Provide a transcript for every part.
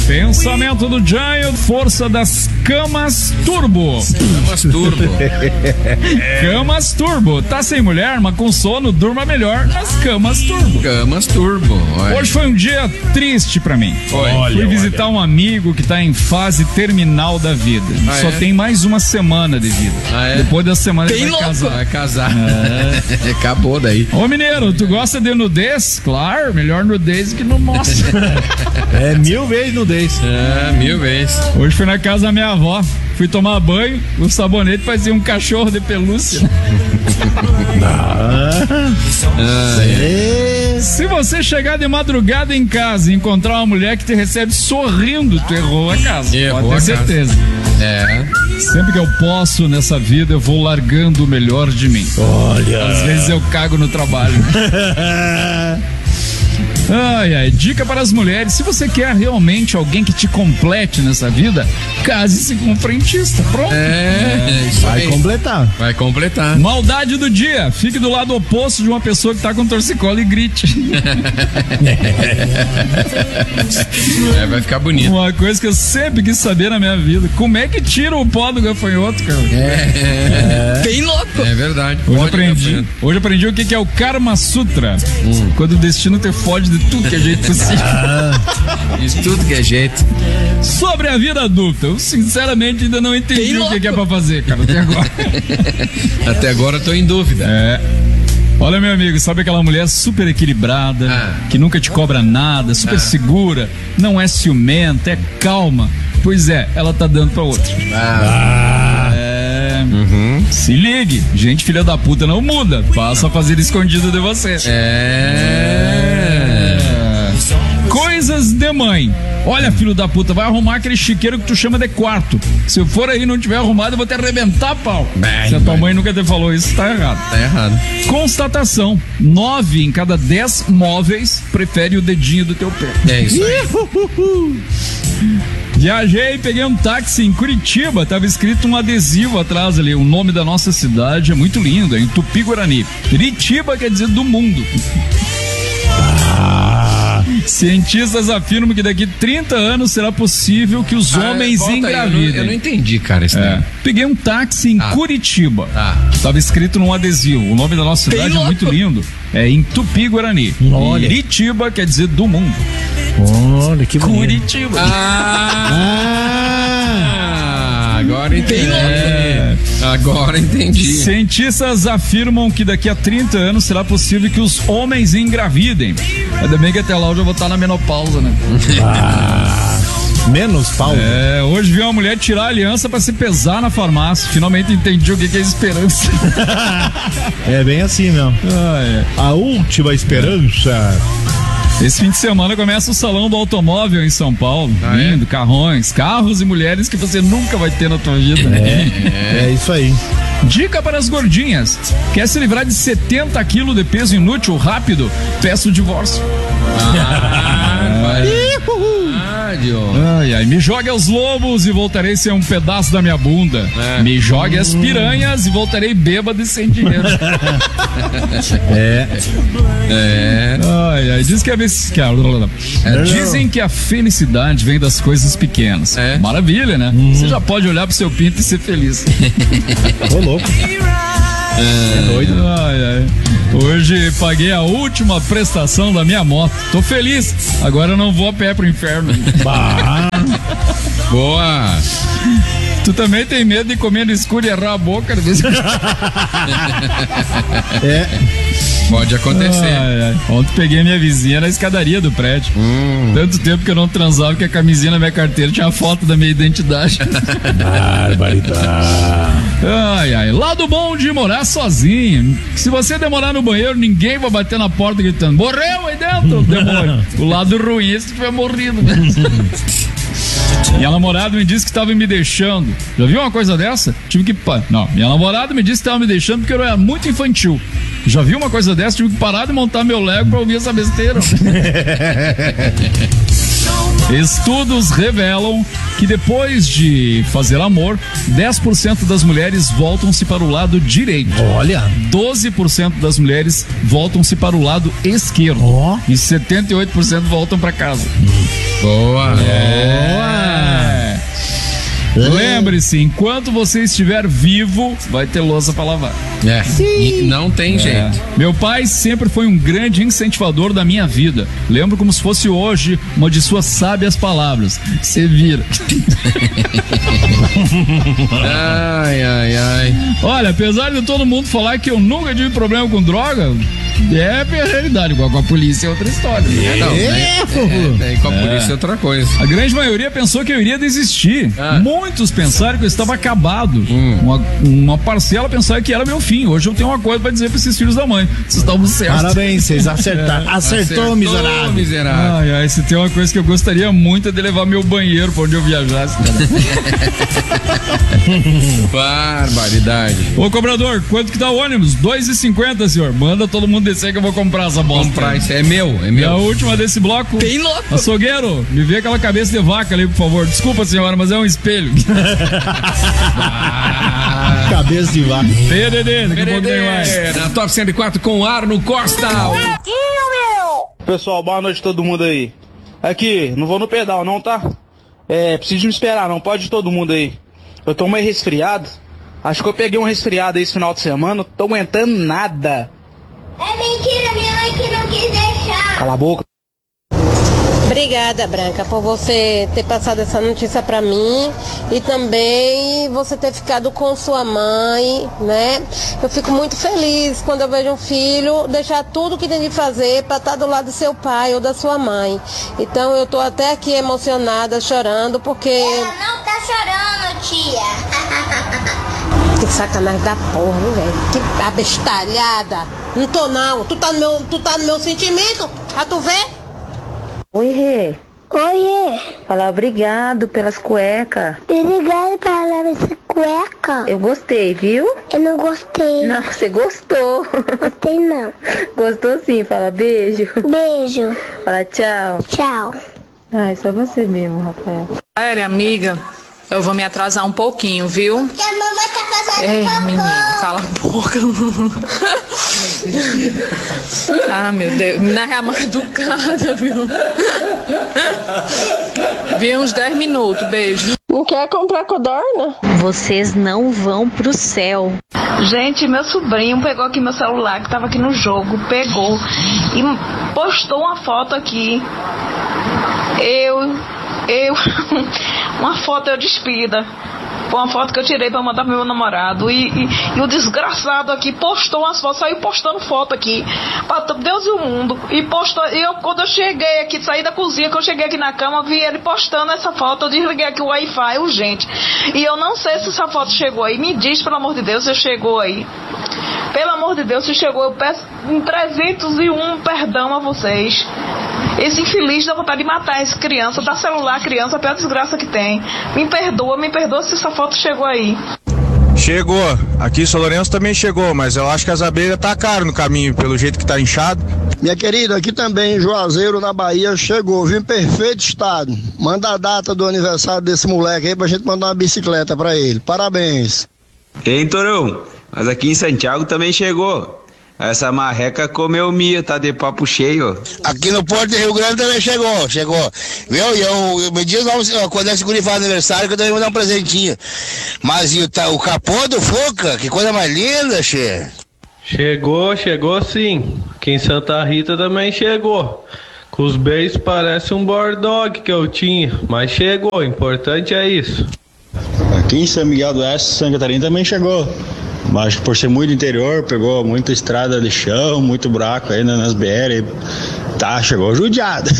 Pensamento do Giant, força das camas turbo. Camas turbo. Camas turbo. Tá sem mulher, mas com sono, durma melhor nas camas turbo. Camas turbo. Olha. Hoje foi um dia triste pra mim. Fui visitar um amigo que tá em fase terminal da vida. Só tem mais uma semana de vida. Depois da semana ele vai casar. Vai casar. Acabou daí. Ô mineiro, tu gosta de nudez? Claro, melhor nudez que não mostra. É 1000 vezes nudez. 1000 vezes. Hoje fui na casa da minha avó. Fui tomar banho, o sabonete fazia um cachorro de pelúcia. Se você chegar de madrugada em casa e encontrar uma mulher que te recebe sorrindo, tu errou a casa. Pode ter certeza. Sempre que eu posso nessa vida, eu vou largando o melhor de mim. Olha. Às vezes eu cago no trabalho. Dica para as mulheres: se você quer realmente alguém que te complete nessa vida, case-se com um frentista. Pronto. Vai completar. Maldade do dia: fique do lado oposto de uma pessoa que tá com torcicolo e grite. Vai ficar bonito. Uma coisa que eu sempre quis saber na minha vida: como é que tira o pó do gafanhoto, cara? Bem louco. É verdade. Hoje aprendi o que é o Karma Sutra. Quando o destino te fode de tudo que é jeito possível. De tudo que é jeito. Sobre a vida adulta, eu sinceramente ainda não entendi o que é pra fazer, cara, até agora. Até agora eu tô em dúvida. Olha, meu amigo, sabe aquela mulher super equilibrada, que nunca te cobra nada, super segura, não é ciumenta, é calma? Pois é, ela tá dando pra outra. Se ligue, gente filha da puta não muda, passa a fazer escondido de você. Coisas de mãe. Olha, filho da puta, vai arrumar aquele chiqueiro que tu chama de quarto. Se eu for aí e não tiver arrumado, eu vou te arrebentar, pau. Se a tua mãe nunca te falou isso, tá errado. Tá errado. Constatação: 9 em cada 10 móveis prefere o dedinho do teu pé. É isso aí. Viajei, peguei um táxi em Curitiba, tava escrito um adesivo atrás ali, o nome da nossa cidade é muito lindo, é em Tupi-Guarani. Curitiba quer dizer do mundo. Cientistas afirmam que daqui 30 anos será possível que os homens engravidem. Eu não entendi, cara, isso daí. Peguei um táxi em Curitiba. Tava escrito num adesivo. O nome da nossa cidade é muito lindo. É em Tupi-Guarani. Curitiba quer dizer do mundo. Olha que bonito. Curitiba. Agora entendi. Agora entendi. Cientistas afirmam que daqui a 30 anos será possível que os homens engravidem. Ainda bem que até lá eu já vou estar na menopausa, né? Menos pausa. Hoje vi uma mulher tirar a aliança pra se pesar na farmácia. Finalmente entendi o que é esperança. É bem assim mesmo. A última esperança. Esse fim de semana começa o Salão do Automóvel em São Paulo. Lindo, carros e mulheres que você nunca vai ter na tua vida. É isso aí. Dica para as gordinhas: quer se livrar de 70 quilos de peso inútil rápido? Peça o divórcio. Me jogue aos lobos e voltarei sem um pedaço da minha bunda. Me jogue às piranhas e voltarei bêbado e sem dinheiro. Dizem que a felicidade vem das coisas pequenas. Maravilha, né? Você já pode olhar pro seu pinto e ser feliz. Ô, louco. É doido. Hoje paguei a última prestação da minha moto. Tô feliz. Agora eu não vou a pé pro inferno. Boa. Tu também tem medo de comer no escuro e errar a boca? Pode acontecer. Ontem peguei minha vizinha na escadaria do prédio. Tanto tempo que eu não transava que a camisinha na minha carteira tinha a foto da minha identidade. Barbaridade. Lado bom de morar sozinho: se você demorar no banheiro, ninguém vai bater na porta gritando: morreu aí dentro, demônio. O lado ruim é se tiver morrido. Minha namorada me disse que estava me deixando. Já viu uma coisa dessa? Minha namorada me disse que estava me deixando porque eu era muito infantil. Já viu uma coisa dessa? Tive que parar de montar meu Lego pra ouvir essa besteira. Estudos revelam que depois de fazer amor, 10% das mulheres voltam-se para o lado direito. Olha. 12% das mulheres voltam-se para o lado esquerdo. E 78% voltam para casa. Boa. Lembre-se, enquanto você estiver vivo, vai ter louça para lavar. E não tem jeito. Meu pai sempre foi um grande incentivador da minha vida. Lembro como se fosse hoje uma de suas sábias palavras. Você vira. Ai. Olha, apesar de todo mundo falar que eu nunca tive problema com droga, é a realidade. Igual com a polícia é outra história. Com a polícia é outra coisa. A grande maioria pensou que eu iria desistir. Muitos pensaram que eu estava acabado. Uma parcela pensava que era meu fim. Hoje eu tenho uma coisa pra dizer pra esses filhos da mãe: vocês estavam certos. Parabéns, vocês acertaram. Acertou, miserável. Ai, se tem uma coisa que eu gostaria muito é de levar meu banheiro pra onde eu viajasse. Barbaridade. Ô, cobrador, quanto que dá o ônibus? R$2,50, senhor. Manda todo mundo descer que eu vou comprar essa bosta. Comprar, isso é meu. E a última desse bloco. Bem louco. Açougueiro, me vê aquela cabeça de vaca ali, por favor. Desculpa, senhora, mas é um espelho. Cabeça de vaca. PDD, daqui a pouco tem mais. Na Top 104 com Arno Costa. Pessoal, boa noite a todo mundo aí. Aqui, não vou no pedal não, tá? Preciso me esperar, não pode todo mundo aí. Eu tô meio resfriado. Acho que eu peguei um resfriado aí esse final de semana, não tô aguentando nada. É mentira, minha mãe que não quis deixar. Cala a boca. Obrigada, Branca, por você ter passado essa notícia pra mim e também você ter ficado com sua mãe, né? Eu fico muito feliz quando eu vejo um filho deixar tudo que tem de fazer pra estar do lado do seu pai ou da sua mãe. Então eu tô até aqui emocionada, chorando, porque... Ela não tá chorando, tia. Que sacanagem da porra, né, velho? Que abestalhada. Não tô não. Tu tá no meu sentimento? Pra tu ver? Oi, Rê. Oiê. Fala obrigado pelas cuecas. Obrigada pela essa cueca. Eu gostei, viu? Eu não gostei. Não, você gostou. Gostei não. Gostou sim, fala beijo. Beijo. Fala tchau. Tchau. Ai, só você mesmo, Rafael. Sério, amiga, eu vou me atrasar um pouquinho, viu? Que a mamãe tá fazendo Ei, cocô. menino, cala a boca. Ah, meu Deus, não é a mãe educada, viu? Vi uns 10 minutos, beijo. Não quer comprar codorna? Vocês não vão pro céu. Gente, meu sobrinho pegou aqui meu celular, que tava aqui no jogo, pegou e postou uma foto aqui. Uma foto eu despida. Foi uma foto que eu tirei pra mandar pro meu namorado. E o desgraçado aqui postou umas fotos, saiu postando foto aqui. Pra Deus e o mundo. E postou. E quando eu cheguei aqui, saí da cozinha, que eu cheguei aqui na cama, vi ele postando essa foto. Eu desliguei aqui o Wi-Fi, urgente. E eu não sei se essa foto chegou aí. Me diz, pelo amor de Deus, se chegou aí. Pelo amor de Deus, se chegou, eu peço em 301 perdão a vocês. Esse infeliz dá vontade de matar essa criança, dar celular à criança, a pior desgraça que tem. Me perdoa se essa foto chegou aí. Chegou. Aqui em São Lourenço também chegou, mas eu acho que as abelhas tá caro no caminho, pelo jeito que tá inchado. Minha querida, aqui também em Juazeiro, na Bahia, chegou, viu, em perfeito estado. Manda a data do aniversário desse moleque aí pra gente mandar uma bicicleta pra ele. Parabéns. Ei, Torão, mas aqui em Santiago também chegou. Essa marreca comeu mia, tá de papo cheio. Aqui no Porto de Rio Grande também chegou. Viu? E eu me diz quando é segunda faz aniversário que eu também vou dar um presentinho. Mas e o capô do Fuca? Que coisa mais linda, che. Chegou sim. Aqui em Santa Rita também chegou. Com os beijos parece um Bulldog que eu tinha, mas chegou, o importante é isso. Aqui em São Miguel do Oeste, Santa Catarina também chegou. Mas por ser muito interior, pegou muita estrada de chão, muito buraco ainda nas BR. Tá, chegou judiado.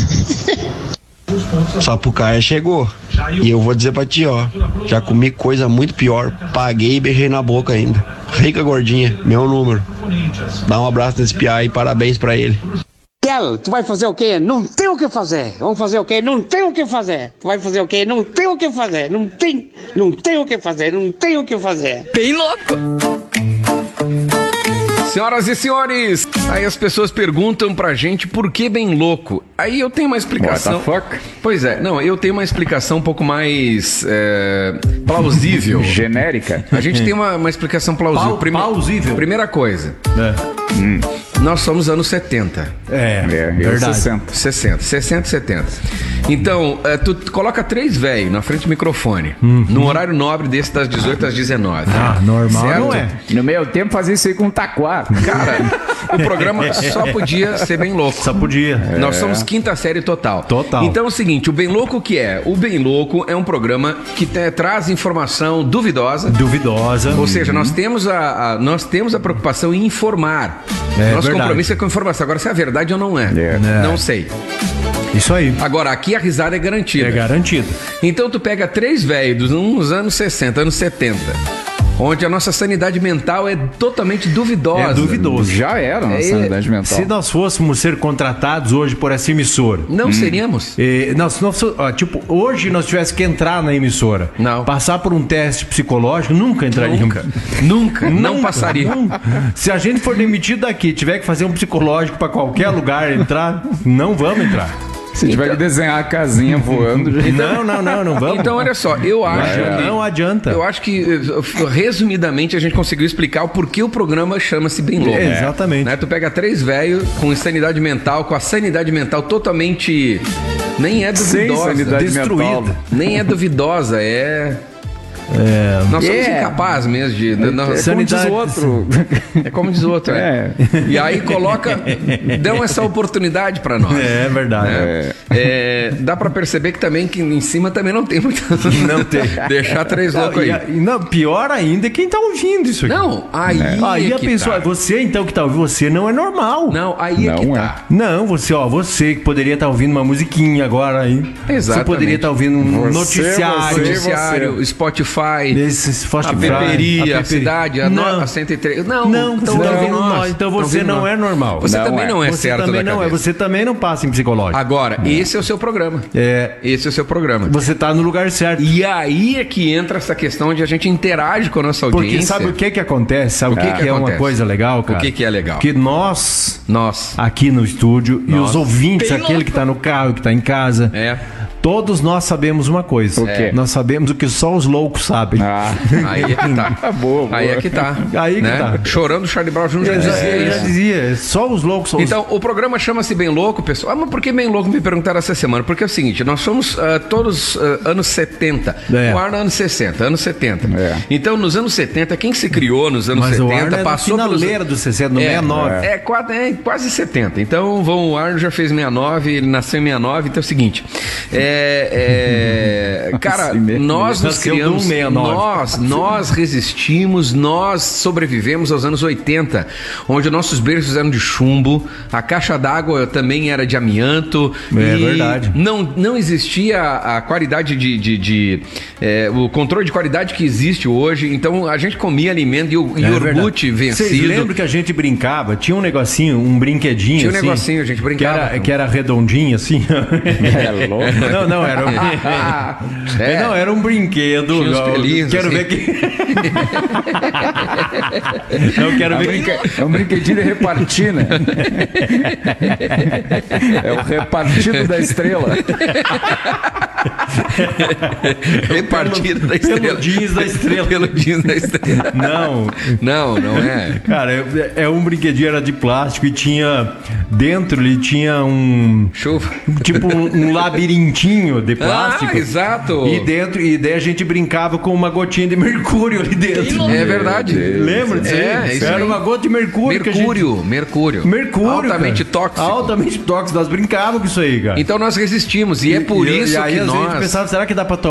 Sapucaia chegou. E eu vou dizer pra ti, ó, já comi coisa muito pior. Paguei e beijei na boca ainda. Rica gordinha, meu número. Dá um abraço nesse piá e parabéns pra ele. Tu vai fazer o quê? Não tem o que fazer. Vamos fazer o quê? Não tem o que fazer. Tu vai fazer o quê? Não tem o que fazer. Não tem o que fazer. Não tem o que fazer. Bem louco. Senhoras e senhores, aí as pessoas perguntam pra gente por que bem louco. Aí eu tenho uma explicação. What the fuck? Pois é, não, eu tenho uma explicação um pouco mais plausível. Genérica. A gente tem uma explicação plausível. Plausível. Primeira coisa. Nós somos anos 70. Verdade. 60, 70. Então, tu coloca 3 velhos na frente do microfone, num horário nobre desse das 18 às 19. Normal certo? não é. No meu tempo fazia isso aí com taquar. Cara, o programa só podia ser bem louco. Só podia. Nós somos quinta série total. Então é o seguinte, o Bem Louco o que é? O Bem Louco é um programa que traz informação duvidosa. Ou seja, nós temos a preocupação em informar. Nosso compromisso é com informação. Agora, se é verdade ou não é. Não sei. Isso aí. Agora, aqui a risada é garantida. É garantida. Então tu pega 3 velhos dos anos 60, anos 70, onde a nossa sanidade mental é totalmente duvidosa. É duvidoso. Já era a nossa sanidade mental. Se nós fôssemos ser contratados hoje por essa emissora... Não seríamos? Tipo, hoje nós tivéssemos que entrar na emissora. Não. Passar por um teste psicológico, nunca entraríamos. Nunca. Não passaria. Se a gente for demitido daqui, tiver que fazer um psicológico para qualquer lugar entrar, não vamos entrar. Se tiver que desenhar a casinha voando... Não vamos. Então, olha só, eu acho que... Não adianta. Eu acho que, resumidamente, a gente conseguiu explicar o porquê o programa chama-se Bem Louco. Exatamente. Né? Tu pega 3 velhos com insanidade mental, com a sanidade mental totalmente... Nem é duvidosa. Destruída. Nem é duvidosa, nós somos incapazes mesmo de... como diz o outro. É como diz o outro, E aí dão essa oportunidade pra nós. É verdade. Dá pra perceber que também que em cima também não tem muito... Não tem. Deixar 3 loucos aí. Pior ainda é quem tá ouvindo isso aqui. Não, aí a pessoa... Você então que tá ouvindo, você não é normal. Não, aí é que tá. Não, você que poderia estar ouvindo uma musiquinha agora aí. Exatamente. Você poderia estar ouvindo um noticiário, Spotify, a Peperia, a Cidade, a 103. Não, então você não é normal. Você também não é certo da cabeça. Você também não passa em psicológico. Agora, esse é o seu programa. Esse é o seu programa. Você tá no lugar certo. E aí é que entra essa questão de a gente interage com a nossa audiência. Porque sabe o que acontece? Sabe o que é uma coisa legal, cara? O que é legal? Que nós aqui no estúdio e os ouvintes, aquele que tá no carro, que tá em casa... Todos nós sabemos uma coisa. O quê? Nós sabemos o que só os loucos sabem. Aí é que tá. Boa. Aí é que tá. Aí que tá. Chorando, Charlie Brown Jr. já dizia. Só os loucos são Então, o programa chama-se Bem Louco, pessoal. Mas por que Bem Louco? Me perguntaram essa semana. Porque é o seguinte, nós somos todos anos 70. O ar nos anos 60, anos 70. Então, nos anos 70, quem se criou nos anos 70 passou na finaleira dos 60, no 69. Quase 70. Então, o Arno já fez 69, ele nasceu em 69. Então é o seguinte... cara, nós nos criamos, nós resistimos, nós sobrevivemos aos anos 80, onde nossos berços eram de chumbo, a caixa d'água também era de amianto. Verdade. Não existia a qualidade o controle de qualidade que existe hoje. Então a gente comia alimento e iogurte vencido. Vocês lembram que a gente brincava? Tinha um negocinho, um brinquedinho. Tinha um negocinho, a gente brincava. Que era redondinho assim. É louco. Não, era não, era um brinquedo. Tinha uns pelinhos, quero assim. ver que... Eu quero ver que... É um brinquedinho de repartir, né? É o repartido da estrela. Repartido da estrela. Peludinhos da estrela. Peludinhos da estrela. Não é. Cara, um brinquedinho, era de plástico e tinha... Dentro ele tinha um... Chuva. Tipo um labirintinho de plástico. Exato. E daí a gente brincava com uma gotinha de mercúrio ali dentro. É verdade. Lembra disso? Era uma gota de mercúrio. Mercúrio. Altamente tóxico. Altamente tóxico. Nós brincávamos com isso aí, cara. Então nós resistimos. E é por isso aí, que às vezes, a gente pensava, será que dá pra